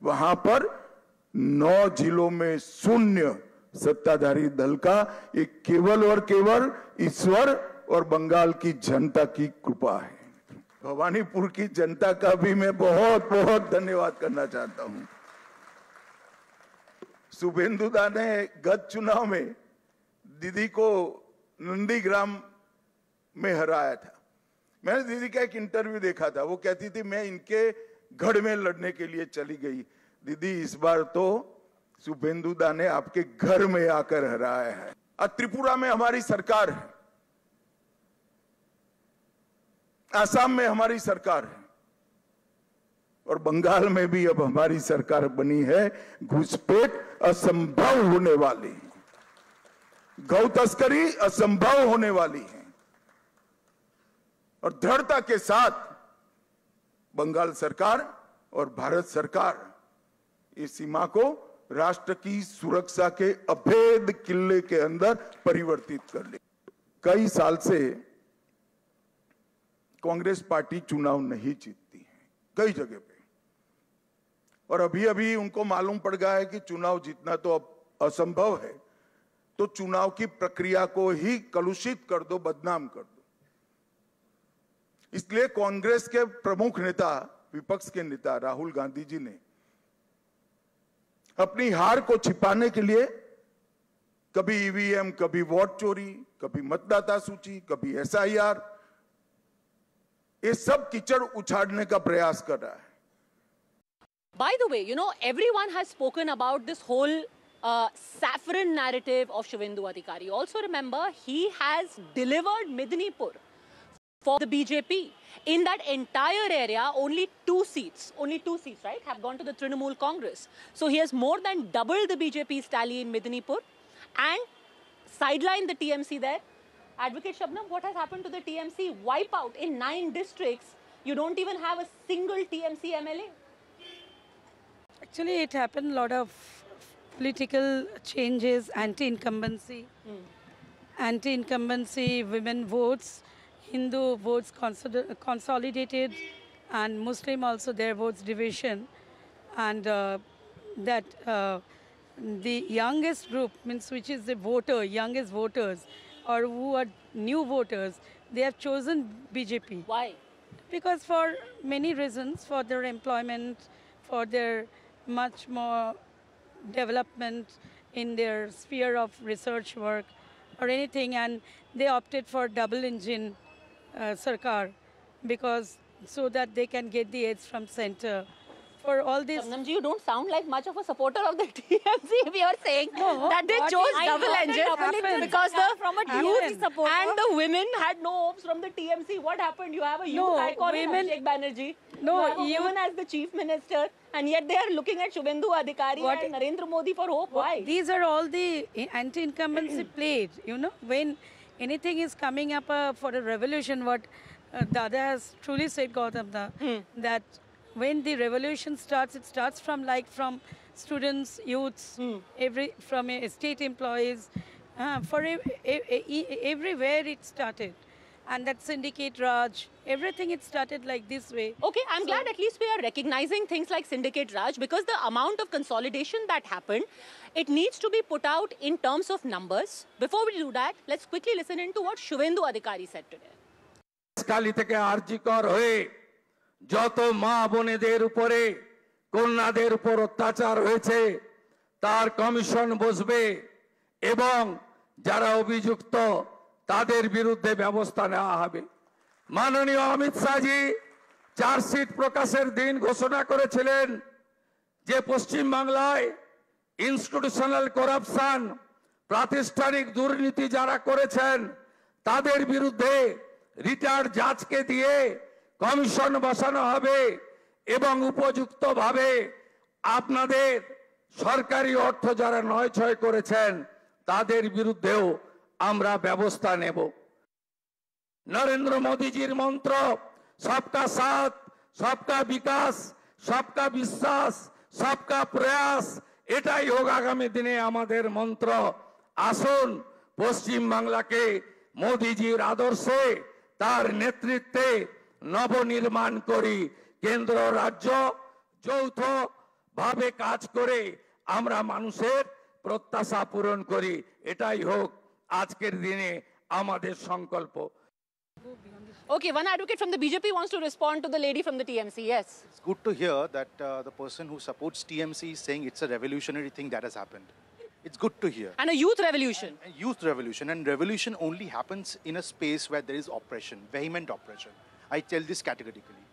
वहां पर 9 जिलों में शून्य सत्ताधारी दल का, ये केवल और केवल ईश्वर और बंगाल की जनता की कृपा है। भवानीपुर की जनता का भी मैं बहुत बहुत धन्यवाद करना चाहता हूं। शुभेंदुदा ने गत चुनाव में दीदी को नंदीग्राम में हराया था। मैंने दीदी का एक इंटरव्यू देखा था, वो कहती थी मैं इनके गढ़ में लड़ने के लिए चली गई। दीदी इस बार तो शुभेंदुदा ने आपके घर में आकर हराया है। और त्रिपुरा में हमारी सरकार है, आसाम में हमारी सरकार है और बंगाल में भी अब हमारी सरकार बनी है। घुसपैठ असंभव होने वाली, गौ तस्करी असंभव होने वाली है और दृढ़ता के साथ बंगाल सरकार और भारत सरकार इस सीमा को राष्ट्र की सुरक्षा के अभेद किले के अंदर परिवर्तित कर ले। कई साल से कांग्रेस पार्टी चुनाव नहीं जीतती है कई जगह पे, और अभी अभी उनको मालूम पड़ गया है कि चुनाव जीतना तो अब असंभव है, तो चुनाव की प्रक्रिया को ही कलुषित कर दो, बदनाम कर दो। इसलिए कांग्रेस के प्रमुख नेता, विपक्ष के नेता राहुल गांधी जी ने अपनी हार को छिपाने के लिए कभी ईवीएम, कभी वोट चोरी, कभी मतदाता सूची, कभी SIR, ये सब कीचड़ उछाड़ने का प्रयास कर रहा है। By the way, you know, everyone has spoken about this whole saffron narrative of Shubhendu Adhikari. Also remember, he has delivered Medinipur for the BJP. In that entire area, only two seats, right, have gone to the Trinamool Congress. So he has more than doubled the BJP's tally in Medinipur and sidelined the TMC there. Advocate Shabnam, what has happened to the TMC? Wipeout in 9 districts. You don't even have a single TMC MLA. Actually, it happened a lot of political changes, anti-incumbency. Anti-incumbency, women votes, Hindu votes consolidated, and Muslim also their votes division. And the youngest group, means which is the voter, youngest voters, or who are new voters, they have chosen BJP. Why? Because for many reasons, for their employment, for their much more development in their sphere of research work or anything, and they opted for double engine Sarkar because so that they can get the aids from center. For all this, Shabnamji, you don't sound like much of a supporter of the TMC if you are saying that they chose double engine because the youth supporter and the women had no hopes from the TMC. What happened? You have a youth icon in Abhishek Banerjee. No, you have a woman as the chief minister, and yet they are looking at Shubhendu Adhikari and Narendra Modi for hope. Why? These are all the anti-incumbency played. You know, when anything is coming up for a revolution, what Dada has truly said, Gautam, that when the revolution starts, it starts from students, youths, from state employees, everywhere it started. And that Syndicate Raj, everything it started like this way. Okay, I'm glad at least we are recognizing things like Syndicate Raj, because the amount of consolidation that happened, it needs to be put out in terms of numbers. Before we do that, let's quickly listen into what Shubhendu Adhikari said today. যত মা বোনেদের উপরে কন্যাদের উপর অত্যাচার হয়েছে তার commission বসবে এবং যারা অভিযুক্ত তাদের বিরুদ্ধে ব্যবস্থা নেওয়া হবে। মাননীয় অমিত শাহজি চার্জশিট প্রকাশের দিন ঘোষণা করেছিলেন যে পশ্চিম বাংলায় ইনস্টিটিউশনাল করাপশন, প্রাতিষ্ঠানিক দুর্নীতি যারা করেছেন তাদের বিরুদ্ধে রিটায়ার্ড জাজকে দিয়ে কমিশন বসানো হবে এবং উপযুক্তভাবে আপনাদের সরকারি অর্থ যারা নয়ছয় করেছেন তাদের বিরুদ্ধেও আমরা ব্যবস্থা নেব। নরেন্দ্র মোদীজির মন্ত্র সবকা সাথ, সবকা বিকাশ, সবকা বিশ্বাস, সবকা প্রয়াস, এটাই হোক আগামী দিনে আমাদের মন্ত্র। আসুন পশ্চিম বাংলাকে মোদীজির আদর্শে তার নেতৃত্বে নবনির্মাণ করি। কেন্দ্র রাজ্য যৌথ ভাবে কাজ করে আমরা মানুষের প্রত্যাশা পূরণ করি, এটাই হোক আজকের দিনে আমাদের সংকল্প। Okay, one advocate from the BJP wants to respond to the lady from the TMC. Yes. It's good to hear that the person who supports TMC is saying it's a revolutionary thing that has happened. It's good to hear. And a youth revolution. A youth revolution, and revolution only happens in a space where there is oppression, vehement oppression. I tell this categorically.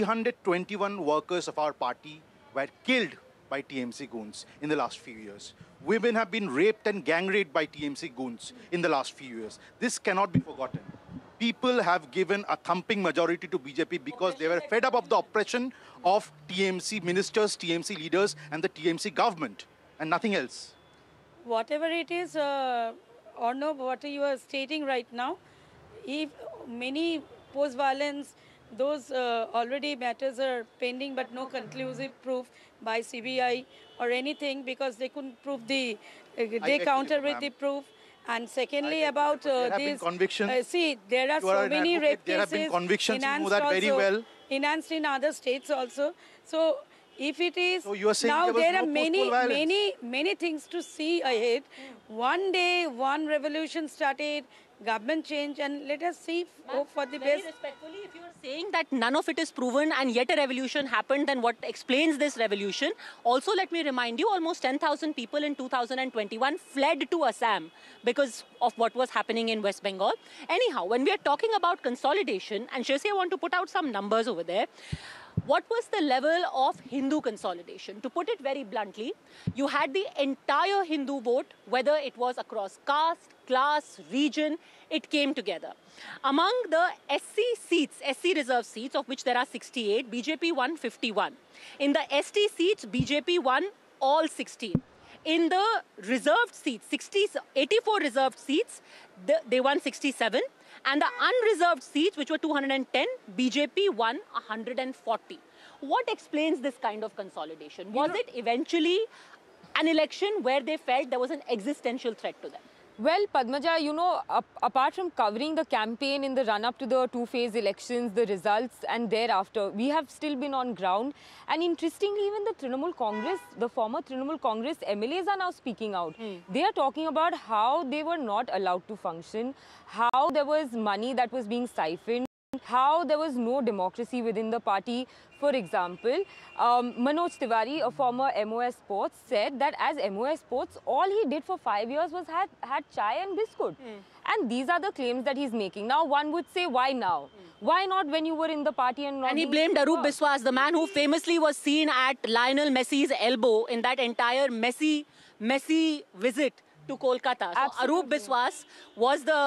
321 workers of our party were killed by TMC goons in the last few years. Women have been raped and gang raped by TMC goons in the last few years. This cannot be forgotten. People have given a thumping majority to BJP because they were fed up of the oppression of TMC ministers, TMC leaders, and the TMC government, and nothing else. Whatever it is, Arnav, what you are stating right now, if many post-violence, those already matters are pending, but no conclusive proof by CBI or anything because they couldn't prove the, they counter with the proof. And secondly, about there have been this, convictions. See, there are You are so an many advocate. rape There have been cases convictions, you know enhanced that very also, well. enhanced in other states also. So if it is, So you are saying now there was there no are many, post-poll violence? many things to see ahead. One day, one revolution started, government change, and let us see, hope for the Very best. respectfully, if you are saying that none of it is proven and yet a revolution happened, then what explains this revolution? Also, let me remind you, almost 10,000 people in 2021 fled to Assam because of what was happening in West Bengal. Anyhow, when we are talking about consolidation, and Shesi, I want to put out some numbers over there. What was the level of Hindu consolidation? To put it very bluntly, you had the entire Hindu vote, whether it was across caste, class, region, it came together. Among the SC seats, SC reserve seats, of which there are 68, BJP won 51. In the ST seats, BJP won all 16. In the reserved seats, 84 reserved seats, they won 67. And the unreserved seats, which were 210, BJP won 140. What explains this kind of consolidation? Was it eventually an election where they felt there was an existential threat to them? Well, Padmaja, you know, apart from covering the campaign in the run-up to the two-phase elections, the results and thereafter, we have still been on ground. And interestingly, even the Trinamool Congress, the former Trinamool Congress MLAs are now speaking out. They are talking about how they were not allowed to function, how there was money that was being siphoned, how there was no democracy within the party. For example, Manoj Tiwari, a former MOS Sports, said that as MOS Sports, all he did for 5 years was had chai and biscuit. And these are the claims that he's making. Now, one would say, why now? Why not when you were in the party and not? And he blamed Arup Biswas, the man who famously was seen at Lionel Messi's elbow in that entire Messi visit to Kolkata. So Arup Biswas was the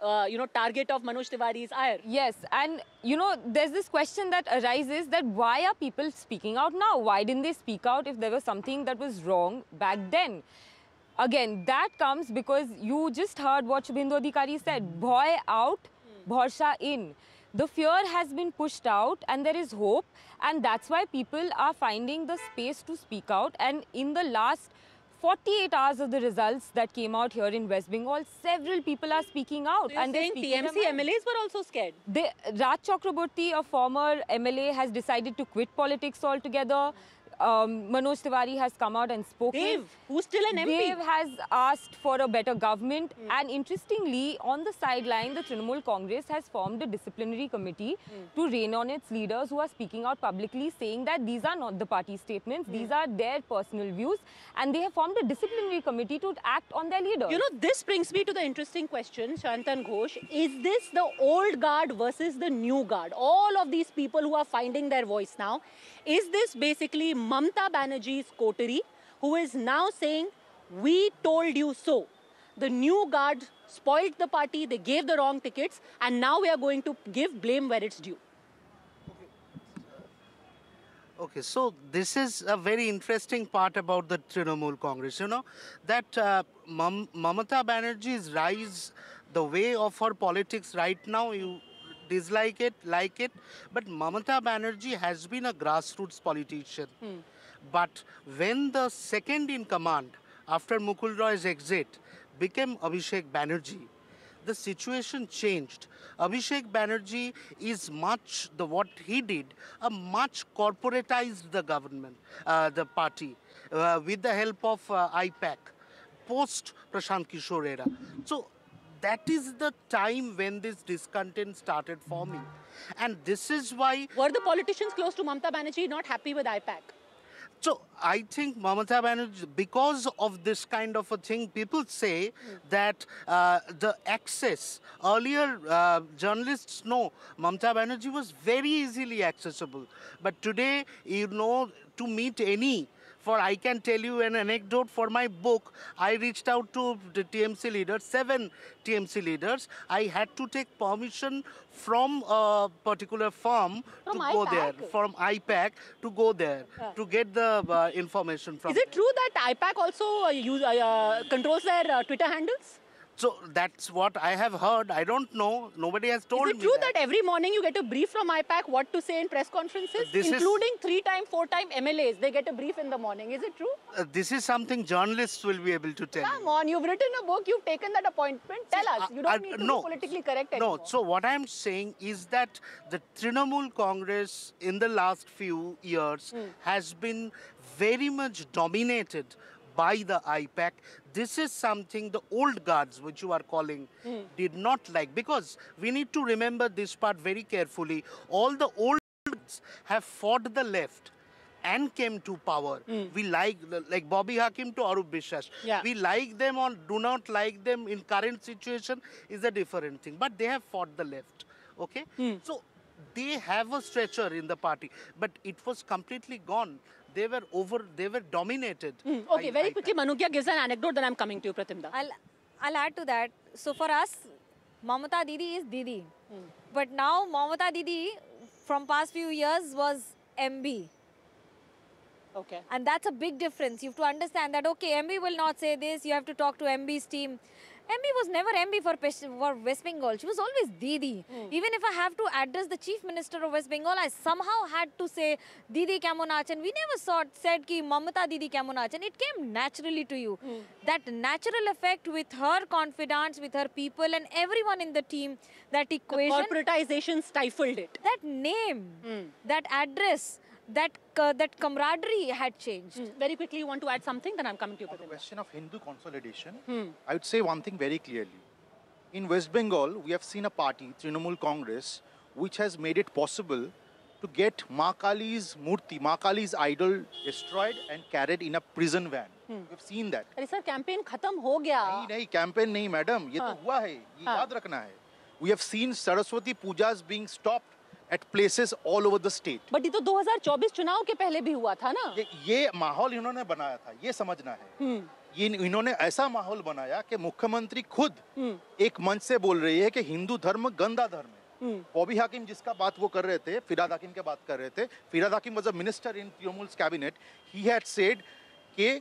target of Manoj Tiwari's ire. Yes, and you know, there's this question that arises that why are people speaking out now? Why didn't they speak out if there was something that was wrong back then? Again, that comes because you just heard what Shubhendu Adhikari said, bhoy out, bhorsha in. The fear has been pushed out and there is hope, and that's why people are finding the space to speak out. And in the last 48 hours of the results that came out here in West Bengal, several people are speaking out. So and they're saying TMC MLAs were also scared. Raj Chakraborty, a former MLA, has decided to quit politics altogether. Manoj Tiwari has come out and spoken. Dev, who's still an MP. Dev has asked for a better government. And interestingly, on the sideline, the Trinamool Congress has formed a disciplinary committee to rein on its leaders who are speaking out publicly, saying that these are not the party statements, these are their personal views. And they have formed a disciplinary committee to act on their leaders. You know, this brings me to the interesting question, Shantan Ghosh. Is this the old guard versus the new guard? All of these people who are finding their voice now, is this basically Mamta Banerjee's coterie, who is now saying, we told you so? The new guard spoiled the party, they gave the wrong tickets, and now we are going to give blame where it's due. Okay, so this is a very interesting part about the Trinamool Congress, you know, that Mamata Banerjee's rise, the way of her politics right now, you dislike it, like it, but Mamata Banerjee has been a grassroots politician. But when the second in command after Mukul Roy's exit became Abhishek Banerjee, the situation changed. Abhishek Banerjee is what he did, much corporatized the government, the party, with the help of IPAC, post Prashant Kishore era. So that is the time when this discontent started forming. And this is why... Were the politicians close to Mamata Banerjee not happy with IPAC? So I think Mamata Banerjee, because of this kind of a thing, people say that the access, earlier journalists know Mamata Banerjee was very easily accessible. But today, to meet any, I can tell you an anecdote for my book. I reached out to the TMC leaders, 7 TMC leaders. I had to take permission from a particular firm to go there, from IPAC to go there, to get the information from Is it true that IPAC also controls their Twitter handles? So that's what I have heard. I don't know. Nobody has told me. Is it true that every morning you get a brief from IPAC what to say in press conferences? Including 3-time, 4-time MLAs. They get a brief in the morning. Is it true? This is something journalists will be able to tell. Come on, you've written a book, you've taken that appointment. Tell us. You don't need to be politically correct anymore. No, so what I'm saying is that the Trinamool Congress in the last few years has been very much dominated by the IPAC. This is something the old guards, which you are calling, did not like. Because we need to remember this part very carefully. All the old guards have fought the left and came to power. We like Bobby Hakim to Arup Biswas. Yeah. We like them or do not like them in current situation is a different thing. But they have fought the left. Okay? So they have a stretcher in the party. But it was completely gone. They were dominated. Okay, very quickly, Manugya gives an anecdote, then I'm coming to you, Pratimda. I'll add to that. So for us, Mamata Didi is Didi. But now Mamata Didi from past few years was MB. Okay. And that's a big difference. You have to understand that, okay, MB will not say this. You have to talk to MB's team. MB was never MB for West Bengal. She was always Didi. Even if I have to address the Chief Minister of West Bengal, I somehow had to say Didi Kemon Achen. We never said ki Mamata Didi Kemon Achen. It came naturally to you. That natural effect with her confidence, with her people and everyone in the team, that equation. The corporatization stifled it. That name, that address, that camaraderie had changed. Very quickly, you want to add something? Then I'm coming to you. On the question of Hindu consolidation, I would say one thing very clearly. In West Bengal, we have seen a party, Trinamool Congress, which has made it possible to get Ma Kali's murti, Ma Kali's idol destroyed and carried in a prison van. We've seen that. अरे sir campaign खत्म हो गया. नहीं campaign नहीं madam, ये तो हुआ है, ये याद रखना है. We have seen Saraswati Pujas being stopped at places all over the state. But ये तो 2024 चुनाव के पहले भी हुआ था ना? ये माहौल इन्होंने बनाया था, ये समझना है. ये इन्होंने ऐसा माहौल बनाया कि मुख्यमंत्री खुद एक मंच से बोल रही है कि हिंदू धर्म गंदा धर्म है. बॉबी हाकिम जिसका बात वो कर रहे थे, फिराद हाकिम के बात कर रहे थे. फिराद हाकिम was a minister in Trinamool's cabinet. He had said कि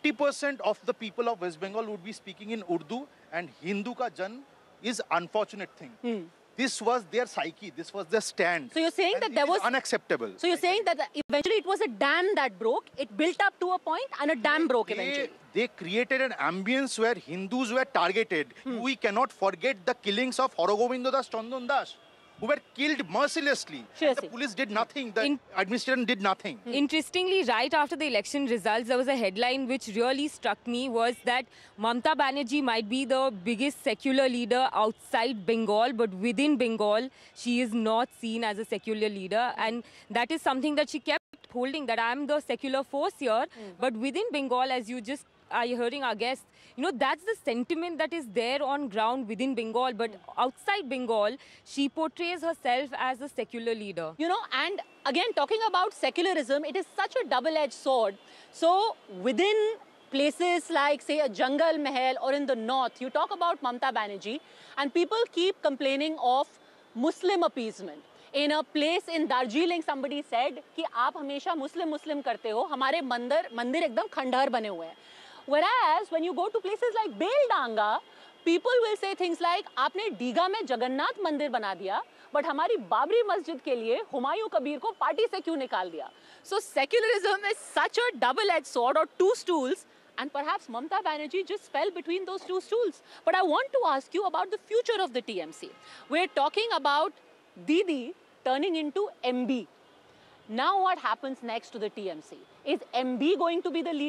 50% of the people of West Bengal would be speaking in Urdu and Hindu का जन्म is unfortunate thing. This was their psyche. This was their stand. So you're saying that there was unacceptable. So you're saying that eventually it was a dam that broke. It built up to a point and a dam broke eventually. They created an ambience where Hindus were targeted. We cannot forget the killings of Horogobindo Das, Chandan Das, who were killed mercilessly. The police did nothing. The administration did nothing. Interestingly, right after the election results, there was a headline which really struck me, was that Mamata Banerjee might be the biggest secular leader outside Bengal, but within Bengal, she is not seen as a secular leader. And that is something that she kept holding, that I am the secular force here. But within Bengal, as you just are hearing our guests, you know, that's the sentiment that is there on ground within Bengal. But outside Bengal, she portrays herself as a secular leader. You know, and again, talking about secularism, it is such a double-edged sword. So within places like, say, a Jungle Mahal or in the north, you talk about Mamata Banerjee, and people keep complaining of Muslim appeasement. In a place in Darjeeling, somebody said कि आप हमेशा Muslim करते हो, हमारे मंदिर एकदम खंडहर बने हुए हैं. Whereas when you go to places like Beldanga, people will say things like, आपने डीगा में जगन्नाथ मंदिर बना दिया, but हमारी बाबरी मस्जिद के लिए हुमायूं कबीर को पार्टी से क्यों निकाल दिया? So secularism is such a double-edged sword, or two stools, And perhaps Mamata Banerjee just fell between those two stools. But I want to ask you about the future of the TMC. We're talking about Didi turning into MB. Now what happens next to the TMC? Is MB going to be the leader?